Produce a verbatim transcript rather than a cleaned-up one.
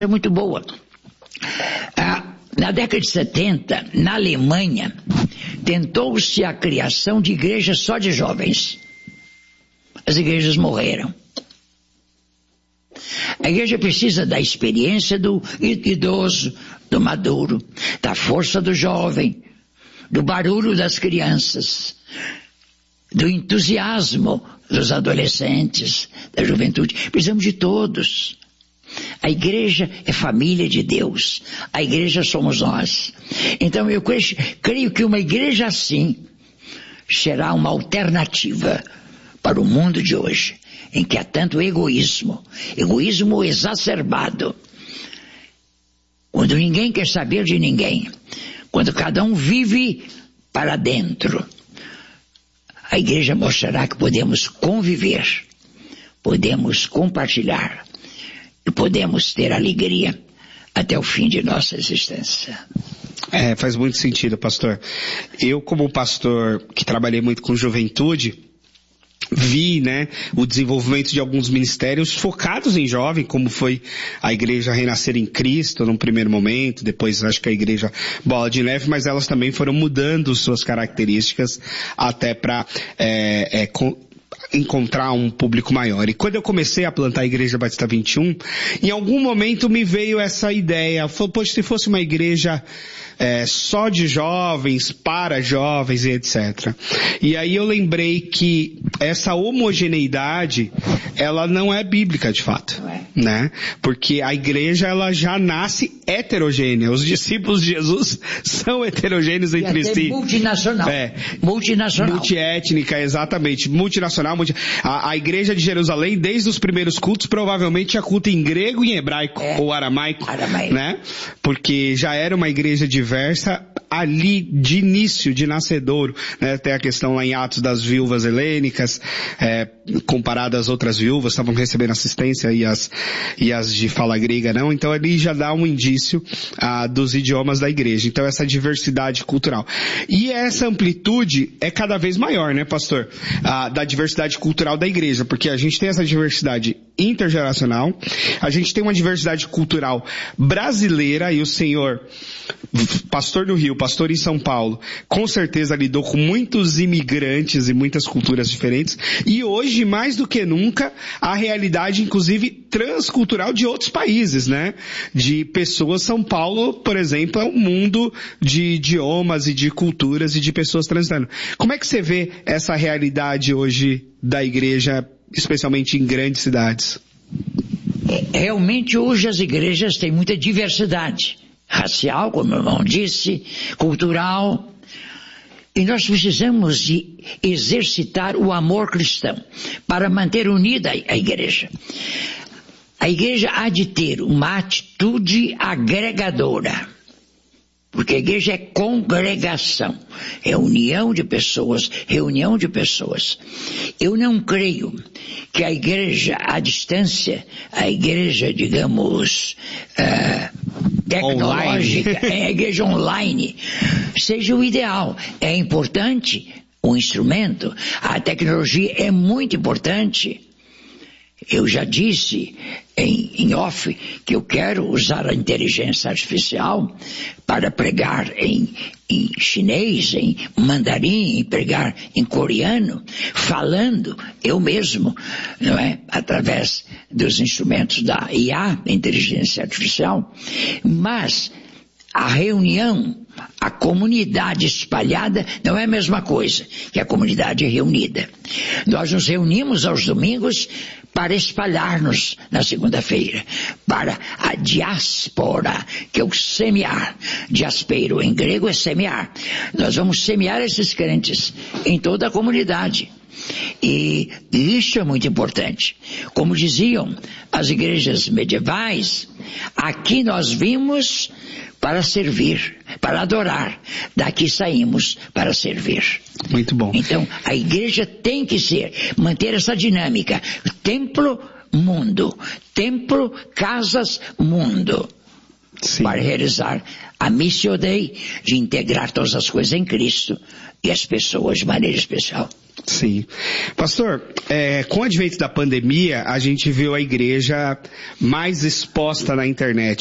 é muito boa. Ah, na década de setenta, na Alemanha, tentou-se a criação de igrejas só de jovens. As igrejas morreram. A igreja precisa da experiência do idoso, do maduro, da força do jovem, do barulho das crianças, do entusiasmo dos adolescentes, da juventude. Precisamos de todos. A igreja é família de Deus. A igreja somos nós. Então eu creio, creio que uma igreja assim será uma alternativa para o mundo de hoje, em que há tanto egoísmo, egoísmo exacerbado, quando ninguém quer saber de ninguém, quando cada um vive para dentro. A igreja mostrará que podemos conviver, podemos compartilhar e podemos ter alegria até o fim de nossa existência. É, faz muito sentido, pastor. Eu, como pastor que trabalhei muito com juventude, vi, né, o desenvolvimento de alguns ministérios focados em jovem, como foi a Igreja Renascer em Cristo num primeiro momento, depois acho que a Igreja Bola de Neve, mas elas também foram mudando suas características até para é, é, com, encontrar um público maior. E quando eu comecei a plantar a Igreja Batista vinte e um, em algum momento me veio essa ideia, poxa, se fosse uma igreja É, só de jovens, para jovens e etcétera. E aí eu lembrei que essa homogeneidade, ela não é bíblica de fato, né? Porque a igreja, ela já nasce heterogênea. Os discípulos de Jesus são heterogêneos entre si. Multinacional. É. Multinacional. Multiétnica, exatamente. Multinacional. Multi... A, a igreja de Jerusalém, desde os primeiros cultos, provavelmente tinha culto em grego e em hebraico, é. ou aramaico, aramaico, né? Porque já era uma igreja diversa ali de início, de nascedouro, né? Tem a questão lá em Atos das viúvas helênicas, é, comparadas às outras viúvas, estavam recebendo assistência e as, e as de fala grega não, então ali já dá um indício ah, dos idiomas da igreja, então essa diversidade cultural. E essa amplitude é cada vez maior, né, pastor? Ah, da diversidade cultural da igreja, porque a gente tem essa diversidade intergeracional, a gente tem uma diversidade cultural brasileira, e o senhor, pastor do Rio, pastor em São Paulo, com certeza lidou com muitos imigrantes e muitas culturas diferentes, e hoje, mais do que nunca, a realidade, inclusive, transcultural de outros países, né? De pessoas, São Paulo, por exemplo, é um mundo de idiomas e de culturas e de pessoas transitando. Como é que você vê essa realidade hoje da igreja, especialmente em grandes cidades? Realmente, hoje as igrejas têm muita diversidade. Racial, como o irmão disse, cultural, e nós precisamos de exercitar o amor cristão para manter unida a igreja. A igreja há de ter uma atitude agregadora, porque a igreja é congregação, é união de pessoas, reunião de pessoas. Eu não creio que a igreja à distância, a igreja, digamos, uh, tecnológica, online. A igreja online, seja o ideal. É importante o instrumento, a tecnologia é muito importante. Eu já disse em, em off que eu quero usar a inteligência artificial para pregar em, em chinês, em mandarim, em pregar em coreano, falando eu mesmo, não é? Através dos instrumentos da I A, inteligência artificial, mas a reunião, a comunidade espalhada não é a mesma coisa que a comunidade reunida. Nós nos reunimos aos domingos para espalhar-nos na segunda-feira, para a diáspora, que é o semear. Diaspero em grego é semear. Nós vamos semear esses crentes em toda a comunidade. E isso é muito importante. Como diziam as igrejas medievais, aqui nós vimos para servir, para adorar. Daqui saímos para servir. Muito bom. Então, a igreja tem que ser, manter essa dinâmica. Templo, mundo. Templo, casas, mundo. Sim. Para realizar a Missio Dei de integrar todas as coisas em Cristo e as pessoas de maneira especial. Sim. Pastor, é, com o advento da pandemia, a gente viu a igreja mais exposta na internet.